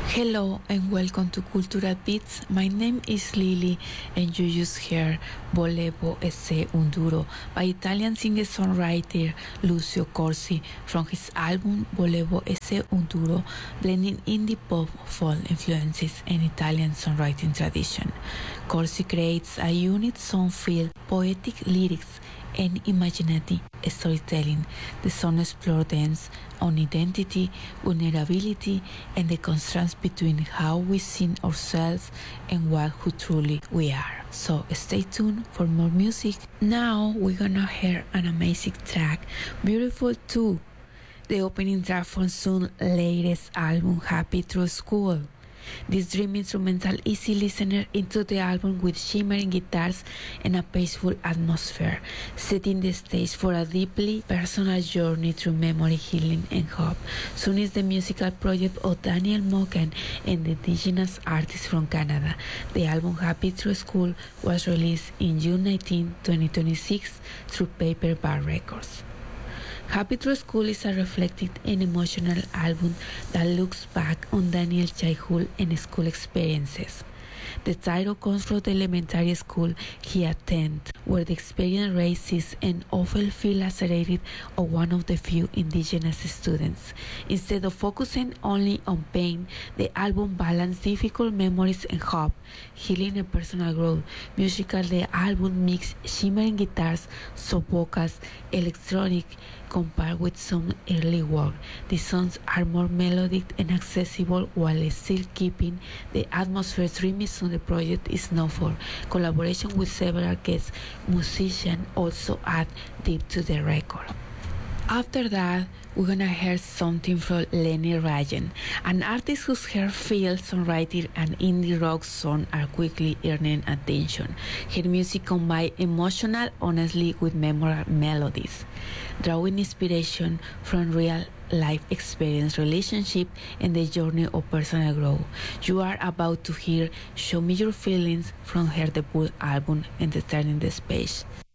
Hello and welcome to Cultural Beats. My name is Lily and you just heard Volevo Esse un Duro by Italian singer-songwriter Lucio Corsi from his album Volevo Esse un Duro, blending indie pop, folk influences and Italian songwriting tradition. Corsi creates a unique song-filled poetic lyrics and imaginative storytelling. The song explores themes on identity, vulnerability, and the contrast between how we see ourselves and who truly we are. So stay tuned for more music. Now we're gonna hear an amazing track, Beautiful Too, the opening track from Sun's latest album, Happy Through School. This dreamy instrumental easy listener into the album with shimmering guitars and a peaceful atmosphere, setting the stage for a deeply personal journey through memory, healing, and hope. Sun is the musical project of Daniel Mokan and the indigenous artist from Canada. The album Happy Through School was released in June 19, 2026 through Paperback Records. Happy Through School is a reflective and emotional album that looks back on Daniel's childhood and school experiences. The title comes from the elementary school he attended, where the experience racist and often feel isolated of one of the few indigenous students. Instead of focusing only on pain, the album balances difficult memories and hope, healing and personal growth. Musical, the album mixes shimmering guitars, soft vocals, electronic, compared with some early work. The songs are more melodic and accessible while still keeping the atmosphere dreamy. So the project is known for collaboration with several guest musicians also add deep to the record. After that, we're gonna hear something from Leni Ragen, an artist whose her field, songwriting, and indie rock song are quickly earning attention. Her music combines emotional honesty with memorable melodies, drawing inspiration from real life experience, relationship, and the journey of personal growth. You are about to hear Show Me Your Feelings from her debut album and Turning the Page.